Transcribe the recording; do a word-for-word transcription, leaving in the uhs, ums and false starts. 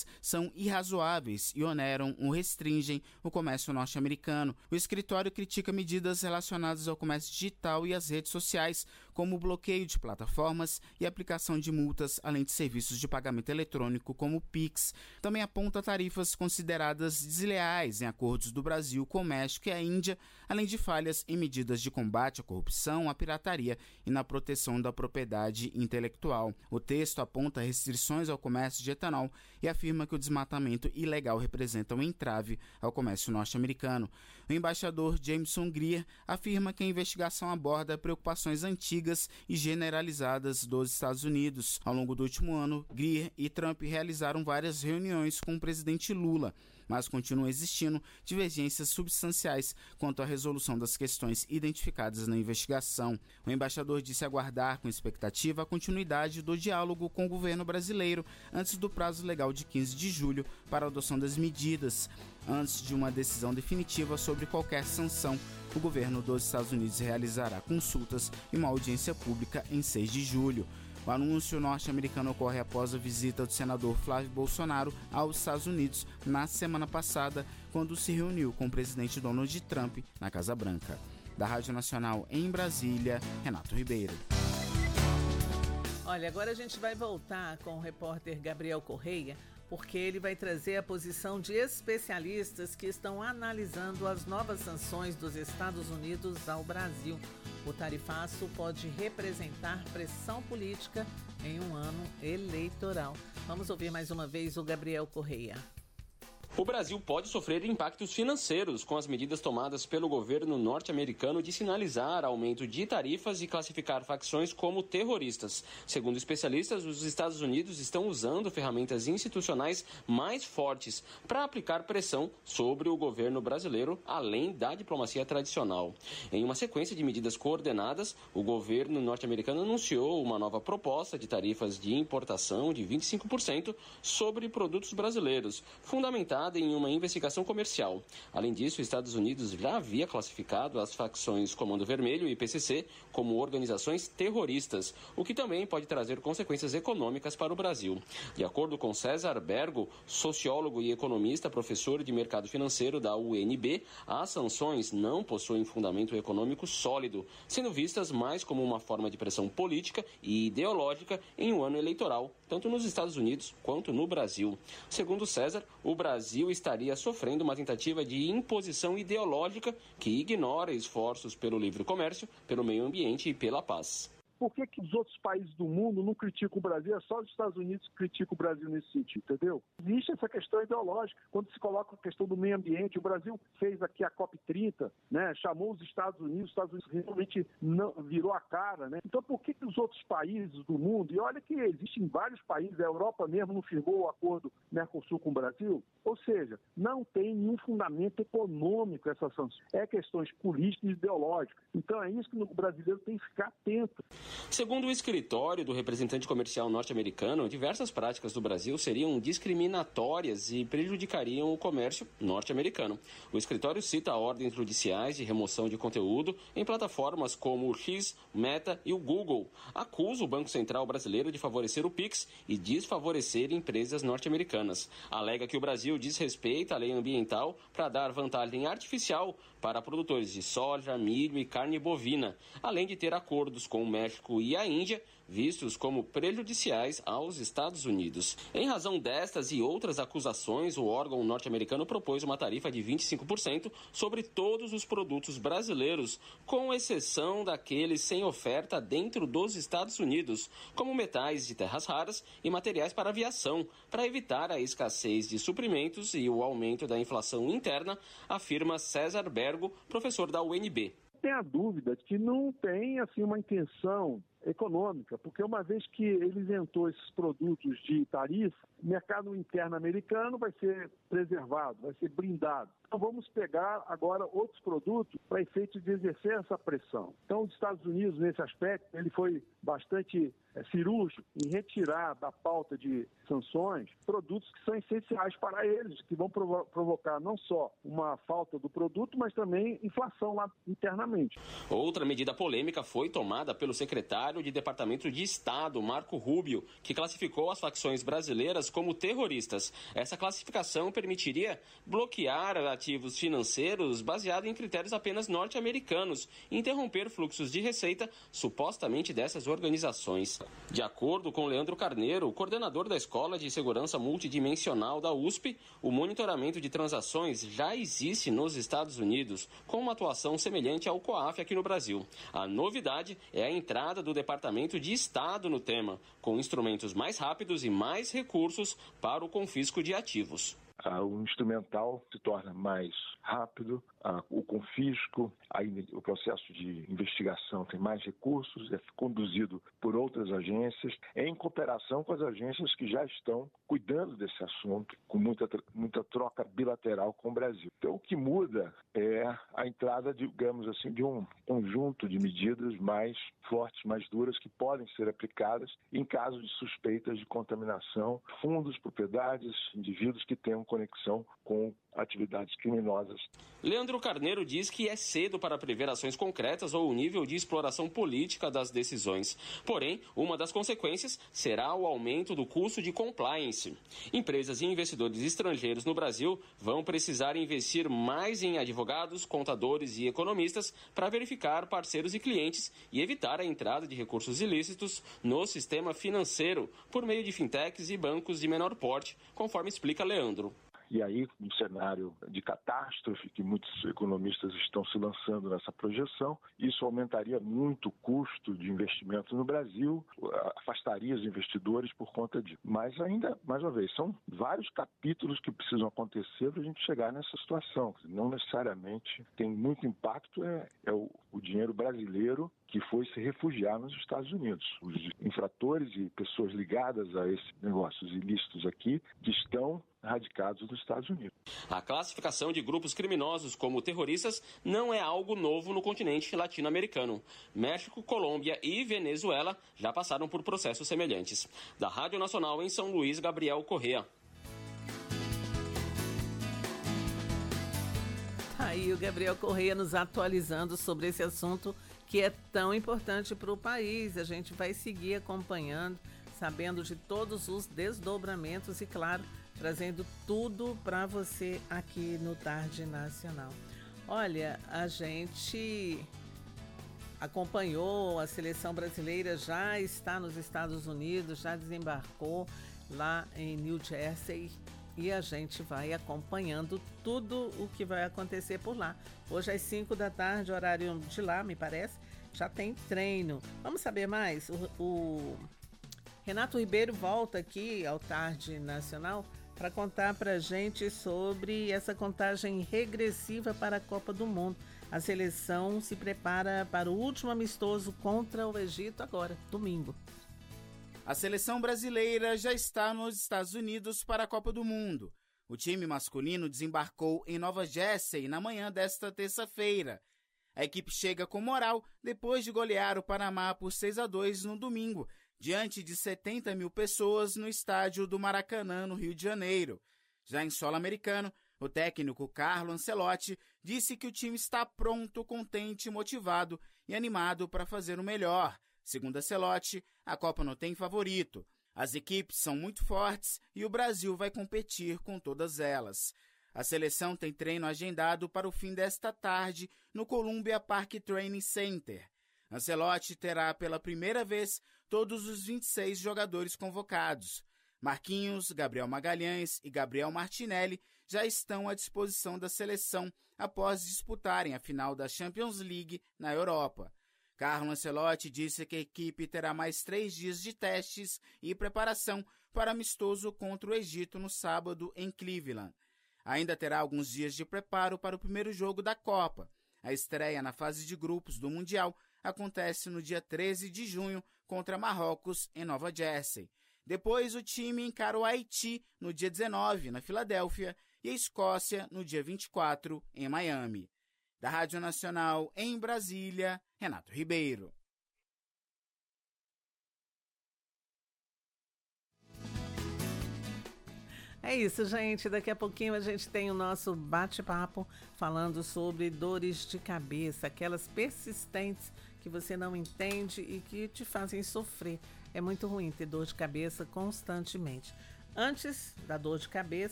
tarifas são irrazoáveis e oneram ou restringem o comércio norte-americano. O escritório critica medidas relacionadas ao comércio digital e às redes sociais, como o bloqueio de plataformas e aplicação de multas, além de serviços de pagamento eletrônico como o Pix. Também aponta tarifas consideradas desleais em acordos do Brasil com o México e a Índia, além de falhas em medidas de combate à corrupção, à pirataria e na proteção da propriedade intelectual. O texto aponta restrições ao comércio de etanol e afirma que o desmatamento ilegal representa um entrave ao comércio norte-americano. O embaixador Jameson Greer afirma que a investigação aborda preocupações antigas e generalizadas dos Estados Unidos. Ao longo do último ano, Greer e Trump realizaram várias reuniões com o presidente Lula, mas continuam existindo divergências substanciais quanto à resolução das questões identificadas na investigação. O embaixador disse aguardar com expectativa a continuidade do diálogo com o governo brasileiro antes do prazo legal de quinze de julho para a adoção das medidas. Antes de uma decisão definitiva sobre qualquer sanção, o governo dos Estados Unidos realizará consultas e uma audiência pública em seis de julho. O anúncio norte-americano ocorre após a visita do senador Flávio Bolsonaro aos Estados Unidos na semana passada, quando se reuniu com o presidente Donald Trump na Casa Branca. Da Rádio Nacional em Brasília, Renato Ribeiro. Olha, agora a gente vai voltar com o repórter Gabriel Correia, porque ele vai trazer a posição de especialistas que estão analisando as novas sanções dos Estados Unidos ao Brasil. O tarifaço pode representar pressão política em um ano eleitoral. Vamos ouvir mais uma vez o Gabriel Correia. O Brasil pode sofrer impactos financeiros com as medidas tomadas pelo governo norte-americano de sinalizar aumento de tarifas e classificar facções como terroristas. Segundo especialistas, os Estados Unidos estão usando ferramentas institucionais mais fortes para aplicar pressão sobre o governo brasileiro, além da diplomacia tradicional. Em uma sequência de medidas coordenadas, o governo norte-americano anunciou uma nova proposta de tarifas de importação de vinte e cinco por cento sobre produtos brasileiros, fundamentada em uma investigação comercial. Além disso, os Estados Unidos já havia classificado as facções Comando Vermelho e P C C como organizações terroristas, o que também pode trazer consequências econômicas para o Brasil. De acordo com César Bergo, sociólogo e economista, professor de mercado financeiro da U N B, as sanções não possuem fundamento econômico sólido, sendo vistas mais como uma forma de pressão política e ideológica em um ano eleitoral, tanto nos Estados Unidos quanto no Brasil. Segundo César, o Brasil estaria sofrendo uma tentativa de imposição ideológica que ignora esforços pelo livre comércio, pelo meio ambiente e pela paz. Por que que os outros países do mundo não criticam o Brasil? É só os Estados Unidos que criticam o Brasil nesse sentido, entendeu? Existe essa questão ideológica. Quando se coloca a questão do meio ambiente, o Brasil fez aqui a COP trinta, né? Chamou os Estados Unidos, os Estados Unidos realmente não, virou a cara, né? Então por que que os outros países do mundo, e olha que existem vários países, a Europa mesmo não firmou o acordo Mercosul com o Brasil, ou seja, não tem nenhum fundamento econômico essa sanção. É questões políticas e ideológicas. Então é isso que o brasileiro tem que ficar atento. Segundo o escritório do representante comercial norte-americano, diversas práticas do Brasil seriam discriminatórias e prejudicariam o comércio norte-americano. O escritório cita ordens judiciais de remoção de conteúdo em plataformas como o X, Meta e o Google. Acusa o Banco Central brasileiro de favorecer o Pix e desfavorecer empresas norte-americanas. Alega que o Brasil desrespeita a lei ambiental para dar vantagem artificial para produtores de soja, milho e carne bovina, além de ter acordos com o México e a Índia, vistos como prejudiciais aos Estados Unidos. Em razão destas e outras acusações, o órgão norte-americano propôs uma tarifa de vinte e cinco por cento sobre todos os produtos brasileiros, com exceção daqueles sem oferta dentro dos Estados Unidos, como metais de terras raras e materiais para aviação, para evitar a escassez de suprimentos e o aumento da inflação interna, afirma César Bergo, professor da U N B. Tem a dúvida de que não tem assim uma intenção econômica, porque uma vez que ele isentou esses produtos de tarifa, o mercado interno americano vai ser preservado, vai ser blindado. Então vamos pegar agora outros produtos para efeito de exercer essa pressão. Então os Estados Unidos, nesse aspecto, ele foi bastante é, cirúrgico em retirar da pauta de sanções produtos que são essenciais para eles, que vão provo- provocar não só uma falta do produto, mas também inflação lá internamente. Outra medida polêmica foi tomada pelo secretário de Departamento de Estado, Marco Rubio, que classificou as facções brasileiras como terroristas. Essa classificação permitiria bloquear ativos financeiros baseado em critérios apenas norte-americanos e interromper fluxos de receita supostamente dessas organizações. De acordo com Leandro Carneiro, coordenador da Escola de Segurança Multidimensional da U S P, o monitoramento de transações já existe nos Estados Unidos, com uma atuação semelhante ao COAF aqui no Brasil. A novidade é a entrada do Departamento de Estado no tema, com instrumentos mais rápidos e mais recursos para o confisco de ativos. O instrumental se torna mais rápido, o confisco, o processo de investigação tem mais recursos, é conduzido por outras agências, em cooperação com as agências que já estão cuidando desse assunto, com muita, muita troca bilateral com o Brasil. Então, o que muda é a entrada, digamos assim, de um conjunto de medidas mais fortes, mais duras, que podem ser aplicadas em caso de suspeitas de contaminação, fundos, propriedades, indivíduos que tenham conexão com atividades criminosas. Leandro Carneiro diz que é cedo para prever ações concretas ou o nível de exploração política das decisões. Porém, uma das consequências será o aumento do custo de compliance. Empresas e investidores estrangeiros no Brasil vão precisar investir mais em advogados, contadores e economistas para verificar parceiros e clientes e evitar a entrada de recursos ilícitos no sistema financeiro por meio de fintechs e bancos de menor porte, conforme explica Leandro. E aí, um cenário de catástrofe, que muitos economistas estão se lançando nessa projeção, isso aumentaria muito o custo de investimento no Brasil, afastaria os investidores por conta disso. Mas ainda, mais uma vez, são vários capítulos que precisam acontecer para a gente chegar nessa situação. Não necessariamente tem muito impacto, é, é o, o dinheiro brasileiro que foi se refugiar nos Estados Unidos. Os infratores e pessoas ligadas a esses negócios ilícitos aqui que estão radicados nos Estados Unidos. A classificação de grupos criminosos como terroristas não é algo novo no continente latino-americano. México, Colômbia e Venezuela já passaram por processos semelhantes. Da Rádio Nacional em São Luís, Gabriel Correa. Aí o Gabriel Correa nos atualizando sobre esse assunto que é tão importante para o país. A gente vai seguir acompanhando, sabendo de todos os desdobramentos e, claro, trazendo tudo para você aqui no Tarde Nacional. Olha, a gente acompanhou, a seleção brasileira já está nos Estados Unidos, já desembarcou lá em New Jersey e a gente vai acompanhando tudo o que vai acontecer por lá. Hoje às cinco da tarde, horário de lá, me parece, já tem treino. Vamos saber mais? O, o Renato Ribeiro volta aqui ao Tarde Nacional para contar para a gente sobre essa contagem regressiva para a Copa do Mundo. A seleção se prepara para o último amistoso contra o Egito agora, domingo. A seleção brasileira já está nos Estados Unidos para a Copa do Mundo. O time masculino desembarcou em Nova Jersey na manhã desta terça-feira. A equipe chega com moral depois de golear o Panamá por seis a dois no domingo, diante de setenta mil pessoas no estádio do Maracanã, no Rio de Janeiro. Já em solo americano, o técnico Carlo Ancelotti disse que o time está pronto, contente, motivado e animado para fazer o melhor. Segundo Ancelotti, a Copa não tem favorito. As equipes são muito fortes e o Brasil vai competir com todas elas. A seleção tem treino agendado para o fim desta tarde no Columbia Park Training Center. Ancelotti terá pela primeira vez todos os vinte e seis jogadores convocados. Marquinhos, Gabriel Magalhães e Gabriel Martinelli já estão à disposição da seleção após disputarem a final da Champions League na Europa. Carlo Ancelotti disse que a equipe terá mais três dias de testes e preparação para amistoso contra o Egito no sábado em Cleveland. Ainda terá alguns dias de preparo para o primeiro jogo da Copa. A estreia na fase de grupos do Mundial acontece no dia treze de junho contra Marrocos, em Nova Jersey. Depois, o time encara o Haiti no dia dezenove, na Filadélfia, e a Escócia no dia vinte e quatro, em Miami. Da Rádio Nacional, em Brasília, Renato Ribeiro. É isso, gente. Daqui a pouquinho a gente tem o nosso bate-papo falando sobre dores de cabeça, aquelas persistentes que você não entende e que te fazem sofrer. É muito ruim ter dor de cabeça constantemente. Antes da dor de cabeça,